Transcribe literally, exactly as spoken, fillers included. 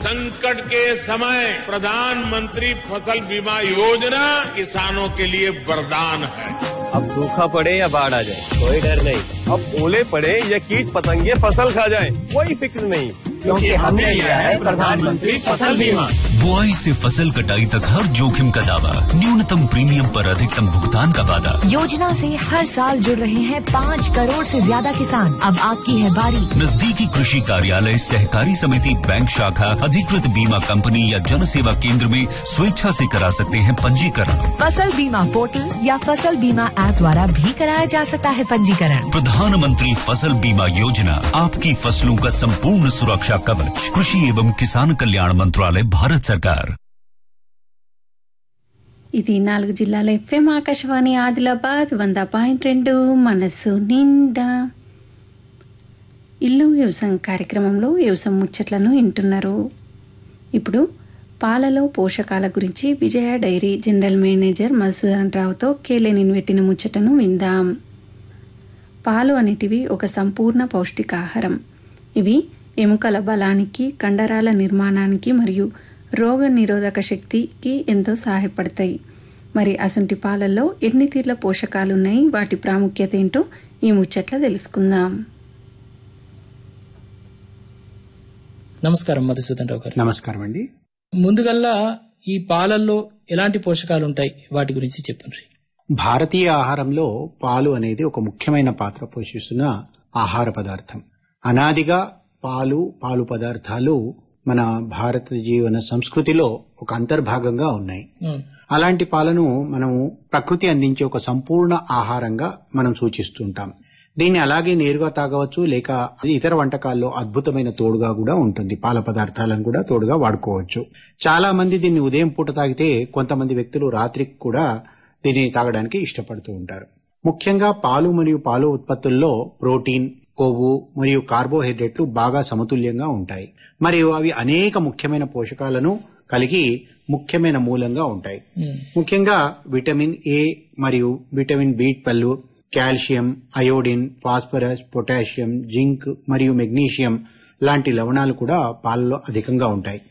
संकट के समय प्रधानमंत्री फसल बीमा योजना किसानों के लिए वरदान है। अब सूखा पड़े या बाढ़ आ जाए कोई डर नहीं। अब ओले पड़े या कीट पतंगे फसल खा जाए कोई फिक्र नहीं, क्योंकि हमने लिया है प्रधानमंत्री फसल बीमा। बुआई से फसल कटाई तक हर जोखिम का दावा, न्यूनतम प्रीमियम पर अधिकतम भुगतान का वादा। योजना से हर साल जुड़ रहे हैं पाँच करोड़ से ज्यादा किसान। अब आपकी है बारी। नजदीकी कृषि कार्यालय, सहकारी समिति, बैंक शाखा, अधिकृत बीमा कंपनी या जन सेवा केंद्र में स्वेच्छा से करा सकते हैं पंजीकरण। फसल बीमा पोर्टल या फसल बीमा ऐप द्वारा भी कराया जा सकता है पंजीकरण। प्रधानमंत्री फसल बीमा योजना, आपकी फसलों का संपूर्ण सुरक्षा कवच। कृषि एवं किसान कल्याण मंत्रालय, भारत सरकार। ఇది నాలుగు జిల్లాల ఎఫ్ఎం ఆకాశవాణి ఆదిలాబాద్ వంద పాయింట్ రెండు మనసు నిండా. ఇల్లు వ్యవసాయం కార్యక్రమంలో వ్యవసాయం ముచ్చట్లను వింటున్నారు. ఇప్పుడు పాలలో పోషకాల గురించి విజయ డైరీ జనరల్ మేనేజర్ మధుసూదన్ రావుతో కేలేని పెట్టిన ముచ్చటను విందాం. పాలు అనేటివి ఒక సంపూర్ణ పౌష్టికాహారం. ఇవి ఎముకల బలానికి, కండరాల నిర్మాణానికి మరియు రోగ నిరోధక శక్తికి ఎంతో సహాయపడతాయి. మరి అసంటి పాలల్లో ఎన్ని తీర్ల పోషకాలున్నాయి, వాటి ప్రాముఖ్యత ఏంటో ఈ ముచ్చట్ల తెలుసుకుందాం. నమస్కారం మధుసూదన్ రావు గారు. నమస్కారం అండి. ముందుగల్లా ఈ పాలల్లో ఎలాంటి పోషకాలు ఉంటాయి వాటి గురించి చెప్పండి. భారతీయ ఆహారంలో పాలు అనేది ఒక ముఖ్యమైన పాత్ర పోషిస్తున్న ఆహార పదార్థం. అనాదిగా పాలు పాలు పదార్థాలు మన భారత జీవన సంస్కృతిలో ఒక అంతర్భాగంగా ఉన్నాయి. అలాంటి పాలను మనము ప్రకృతి అందించే ఒక సంపూర్ణ ఆహారంగా మనం సూచిస్తుంటాం. దీన్ని అలాగే నేరుగా తాగవచ్చు, లేక ఇతర వంటకాల్లో అద్భుతమైన తోడుగా కూడా ఉంటుంది. పాల పదార్థాలను కూడా తోడుగా వాడుకోవచ్చు. చాలా మంది దీన్ని ఉదయం పూట తాగితే కొంతమంది వ్యక్తులు రాత్రికి కూడా దీన్ని తాగడానికి ఇష్టపడుతూ ఉంటారు. ముఖ్యంగా పాలు మరియు పాలు ఉత్పత్తుల్లో ప్రోటీన్, కొవ్వు మరియు కార్బోహైడ్రేట్లు బాగా సమతుల్యంగా ఉంటాయి. మరియు అవి అనేక ముఖ్యమైన పోషకాలను కలిగి ముఖ్యమైన మూలంగా ఉంటాయి. ముఖ్యంగా విటమిన్ ఏ మరియు vitamin B twelve, calcium, iodine, phosphorus, potassium, zinc మరియు మెగ్నీషియం లాంటి లవణాలు కూడా పాలలో అధికంగా ఉంటాయి.